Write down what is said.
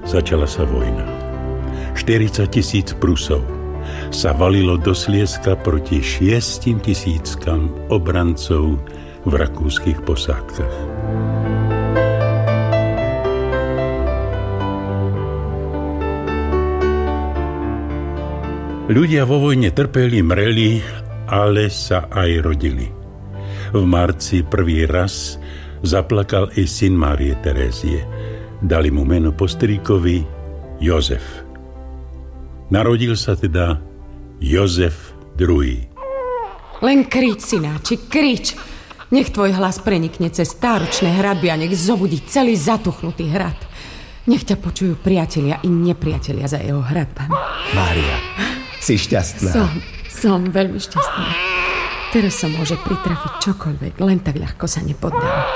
Začala sa vojna. 40 000 Prusov sa valilo do Slieska proti 6 000 obrancov v rakúskych posádkach. Ľudia vo vojne trpeli, mreli, ale sa aj rodili. V marci prvý raz zaplakal i syn Márie Terézie. Dali mu meno po strýkovi Jozef. Narodil sa teda Jozef II. Len krič, synáči, krič. Nech tvoj hlas prenikne cez stáročné hradby a nech zobudí celý zatuchnutý hrad. Nech ťa počujú priatelia i nepriatelia za jeho hradbami. Mária, si šťastná? Som veľmi šťastná. Teraz sa môže pritrafiť čokoľvek, len tak ľahko sa nepoddám.